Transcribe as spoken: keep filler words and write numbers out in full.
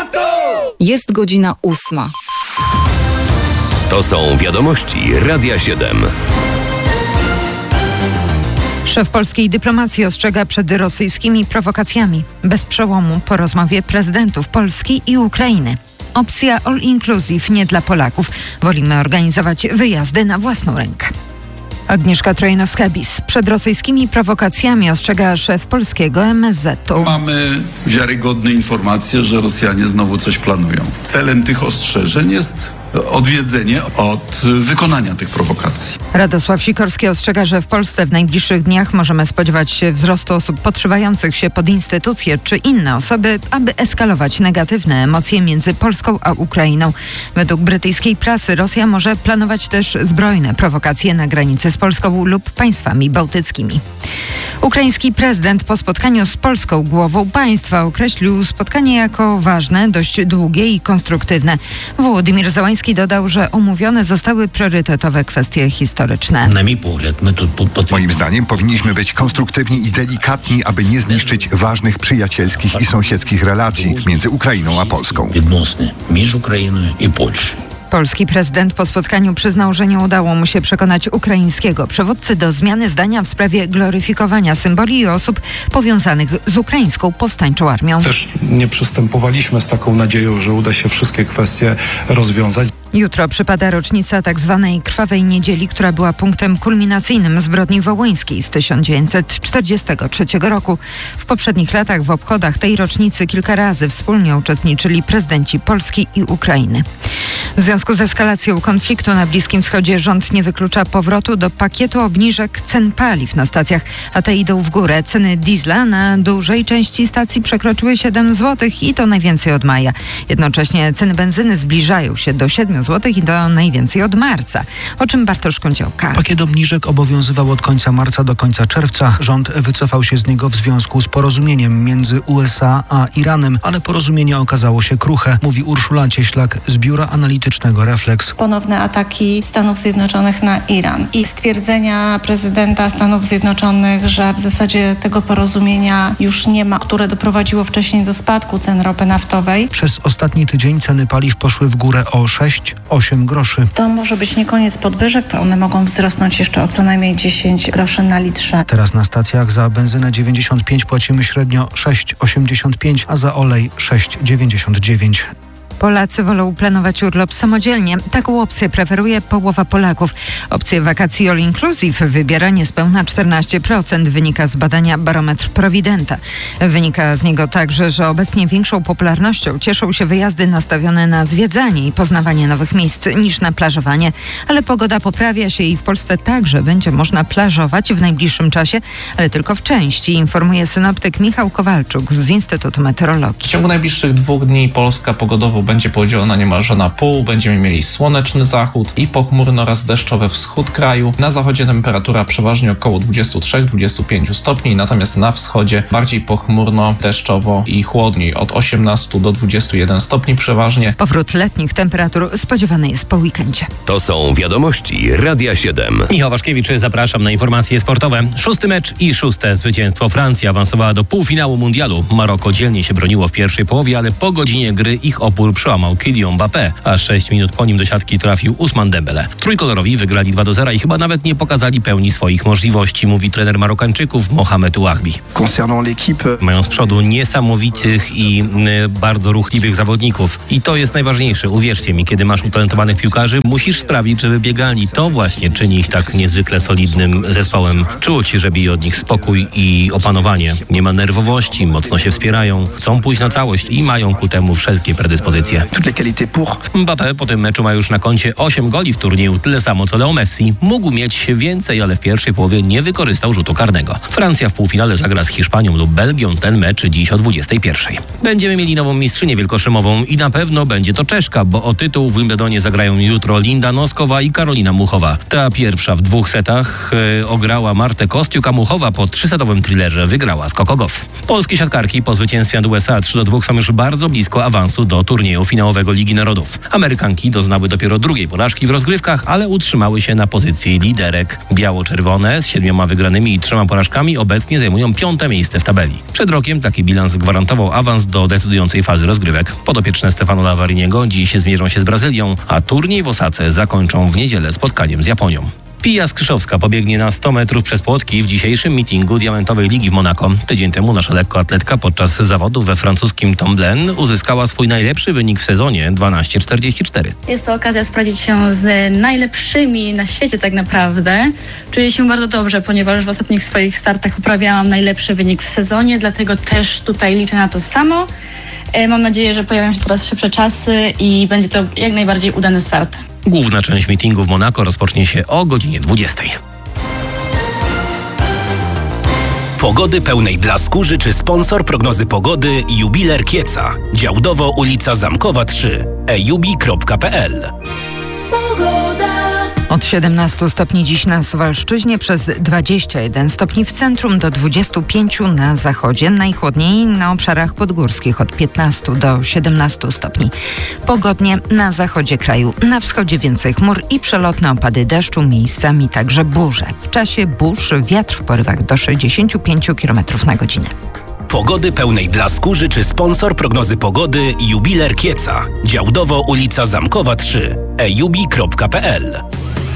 to! Jest godzina ósma. To są wiadomości Radia siedem. Szef polskiej dyplomacji ostrzega przed rosyjskimi prowokacjami. Bez przełomu po rozmowie prezydentów Polski i Ukrainy. Opcja all inclusive nie dla Polaków. Wolimy organizować wyjazdy na własną rękę. Agnieszka Trojanowska-Bis. Przed rosyjskimi prowokacjami ostrzega szef polskiego M S Z-u. Mamy wiarygodne informacje, że Rosjanie znowu coś planują. Celem tych ostrzeżeń jest odwiedzenie od wykonania tych prowokacji. Radosław Sikorski ostrzega, że w Polsce w najbliższych dniach możemy spodziewać się wzrostu osób podszywających się pod instytucje czy inne osoby, aby eskalować negatywne emocje między Polską a Ukrainą. Według brytyjskiej prasy Rosja może planować też zbrojne prowokacje na granicy z Polską lub państwami bałtyckimi. Ukraiński prezydent po spotkaniu z polską głową państwa określił spotkanie jako ważne, dość długie i konstruktywne. Wołodymyr Załański dodał, że omówione zostały priorytetowe kwestie historyczne. Moim zdaniem powinniśmy być konstruktywni i delikatni, aby nie zniszczyć ważnych przyjacielskich i sąsiedzkich relacji między Ukrainą a Polską. Polski prezydent po spotkaniu przyznał, że nie udało mu się przekonać ukraińskiego przywódcy do zmiany zdania w sprawie gloryfikowania symboli i osób powiązanych z ukraińską powstańczą armią. Też nie przystępowaliśmy z taką nadzieją, że uda się wszystkie kwestie rozwiązać. Jutro przypada rocznica tak zwanej Krwawej Niedzieli, która była punktem kulminacyjnym zbrodni wołyńskiej z tysiąc dziewięćset czterdziestego trzeciego roku. W poprzednich latach w obchodach tej rocznicy kilka razy wspólnie uczestniczyli prezydenci Polski i Ukrainy. W związku z eskalacją konfliktu na Bliskim Wschodzie rząd nie wyklucza powrotu do pakietu obniżek cen paliw na stacjach, a te idą w górę. Ceny diesla na dużej części stacji przekroczyły siedem złotych i to najwięcej od maja. Jednocześnie ceny benzyny zbliżają się do siedmiu złotych i to najwięcej od marca. O czym Bartosz Kądziołka? Pakiet obniżek obowiązywał od końca marca do końca czerwca. Rząd wycofał się z niego w związku z porozumieniem między U S A a Iranem, ale porozumienie okazało się kruche, mówi Urszula Cieślak z biura analitycznego Reflex. Ponowne ataki Stanów Zjednoczonych na Iran i stwierdzenia prezydenta Stanów Zjednoczonych, że w zasadzie tego porozumienia już nie ma, które doprowadziło wcześniej do spadku cen ropy naftowej. Przez ostatni tydzień ceny paliw poszły w górę o sześć osiem groszy. To może być nie koniec podwyżek, one mogą wzrosnąć jeszcze o co najmniej dziesięć groszy na litrze. Teraz na stacjach za benzynę dziewięćdziesiąt pięć płacimy średnio sześć osiemdziesiąt pięć, a za olej sześć dziewięćdziesiąt dziewięć. Polacy wolą planować urlop samodzielnie. Taką opcję preferuje połowa Polaków. Opcję wakacji all inclusive wybiera niespełna czternaście procent, wynika z badania Barometr Prowidenta. Wynika z niego także, że obecnie większą popularnością cieszą się wyjazdy nastawione na zwiedzanie i poznawanie nowych miejsc niż na plażowanie, ale pogoda poprawia się i w Polsce także będzie można plażować w najbliższym czasie, ale tylko w części, informuje synoptyk Michał Kowalczuk z Instytutu Meteorologii. W ciągu najbliższych dwóch dni Polska pogodowo będzie podzielona niemalże na pół. Będziemy mieli słoneczny zachód i pochmurny oraz deszczowy wschód kraju. Na zachodzie temperatura przeważnie około dwadzieścia trzy do dwudziestu pięciu stopni, natomiast na wschodzie bardziej pochmurno, deszczowo i chłodniej, od osiemnastu do dwudziestu jeden stopni przeważnie. Powrót letnich temperatur spodziewany jest po weekendzie. To są wiadomości Radia siedem. Michał Waszkiewicz, zapraszam na informacje sportowe. Szósty mecz i szóste zwycięstwo. Francja awansowała do półfinału mundialu. Maroko dzielnie się broniło w pierwszej połowie, ale po godzinie gry ich opór przełamał Kylian Mbappé, a sześć minut po nim do siatki trafił Ousmane Dembele. Trójkolorowi wygrali dwa do zera i chyba nawet nie pokazali pełni swoich możliwości, mówi trener Marokańczyków Mohamed Ouahbi. Mają z przodu niesamowitych i y, bardzo ruchliwych zawodników. I to jest najważniejsze. Uwierzcie mi, kiedy masz utalentowanych piłkarzy, musisz sprawić, żeby biegali. To właśnie czyni ich tak niezwykle solidnym zespołem. Czuć, że bije od nich spokój i opanowanie. Nie ma nerwowości, mocno się wspierają, chcą pójść na całość i mają ku temu wszelkie predyspozycje. Mbappé po tym meczu ma już na koncie osiem goli w turnieju, tyle samo co Leo Messi. Mógł mieć więcej, ale w pierwszej połowie nie wykorzystał rzutu karnego. Francja w półfinale zagra z Hiszpanią lub Belgią. Ten mecz dziś o dwudziestej pierwszej. Będziemy mieli nową mistrzynię wielkoszymową i na pewno będzie to Czeszka, bo o tytuł w Wimbledonie zagrają jutro Linda Noskowa i Karolina Muchowa. Ta pierwsza w dwóch setach yy, ograła Martę Kostiuk, a Muchowa po trzysetowym thrillerze wygrała z Coco Gauff. Polskie siatkarki po zwycięstwie nad U S A trzy do dwóch są już bardzo blisko awansu do turnieju turnieju finałowego Ligi Narodów. Amerykanki doznały dopiero drugiej porażki w rozgrywkach, ale utrzymały się na pozycji liderek. Biało-czerwone z siedmioma wygranymi i trzema porażkami obecnie zajmują piąte miejsce w tabeli. Przed rokiem taki bilans gwarantował awans do decydującej fazy rozgrywek. Podopieczne Stefano Lavariniego dziś zmierzą się z Brazylią, a turniej w Osace zakończą w niedzielę spotkaniem z Japonią. Pia Skrzyszowska pobiegnie na sto metrów przez płotki w dzisiejszym meetingu Diamentowej Ligi w Monako. Tydzień temu nasza lekkoatletka podczas zawodów we francuskim Tomblain uzyskała swój najlepszy wynik w sezonie dwanaście czterdzieści cztery. Jest to okazja sprawdzić się z najlepszymi na świecie tak naprawdę. Czuję się bardzo dobrze, ponieważ w ostatnich swoich startach uprawiałam najlepszy wynik w sezonie, dlatego też tutaj liczę na to samo. Mam nadzieję, że pojawią się coraz szybsze czasy i będzie to jak najbardziej udany start. Główna część meetingu w Monako rozpocznie się o godzinie dwudziestej. Pogody pełnej blasku życzy sponsor prognozy pogody Jubiler Kieca. Działdowo ulica Zamkowa trzy. e jubi kropka p l. Od siedemnastu stopni dziś na Suwalszczyźnie, przez dwadzieścia jeden stopni w centrum, do dwudziestu pięciu na zachodzie. Najchłodniej na obszarach podgórskich od piętnastu do siedemnastu stopni. Pogodnie na zachodzie kraju. Na wschodzie więcej chmur i przelotne opady deszczu, miejscami także burze. W czasie burz wiatr w porywach do sześćdziesięciu pięciu kilometrów na godzinę. Pogody pełnej blasku życzy sponsor prognozy pogody Jubiler Kieca. Działdowo ulica Zamkowa trzy. e jubi kropka p l.